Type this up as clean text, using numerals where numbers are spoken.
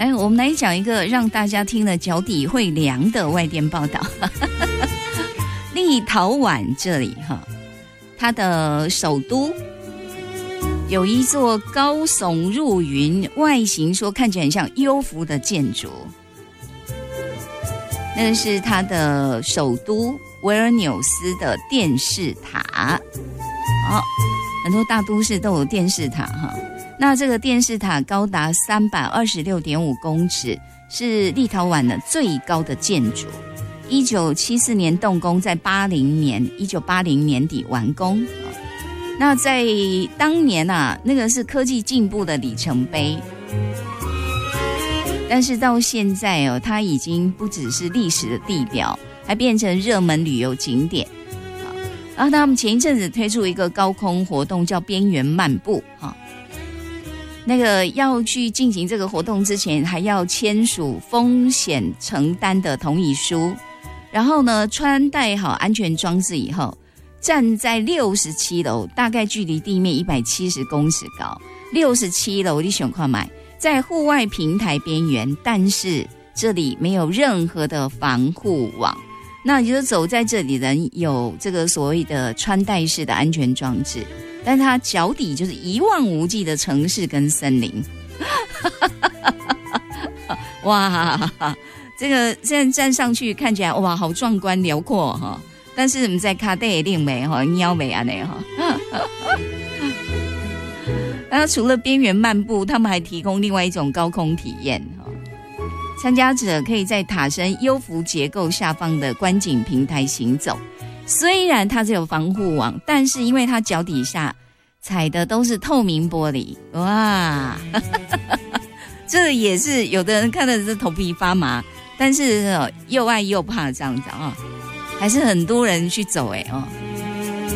来，我们来讲一个让大家听了脚底会凉的外电报道。立陶宛这里它的首都有一座高耸入云，外形说看起来很像幽浮的建筑，那是它的首都维尔纽斯的电视塔。很多大都市都有电视塔那这个电视塔高达326.5公尺，是立陶宛的最高的建筑。1974年动工，在1980年底完工。那在当年那个是科技进步的里程碑。但是到现在它已经不只是历史的地标，还变成热门旅游景点。然后他们前一阵子推出一个高空活动，叫边缘漫步那个要去进行这个活动之前，还要签署风险承担的同意书，然后呢穿戴好安全装置以后，站在67楼，大概距离地面170公尺高，67楼你想看买，在户外平台边缘，但是这里没有任何的防护网。那你就走在这里人有这个所谓的穿戴式的安全装置，但它脚底就是一望无际的城市跟森林。哇，这个现在站上去看起来哇好壮观辽阔但是我们在卡带令没腰没啊那那除了边缘漫步，他们还提供另外一种高空体验参加者可以在塔身幽浮结构下方的观景平台行走，虽然它是有防护网，但是因为它脚底下踩的都是透明玻璃，哇，这也是有的人看的是头皮发麻，但是又爱又怕这样子还是很多人去走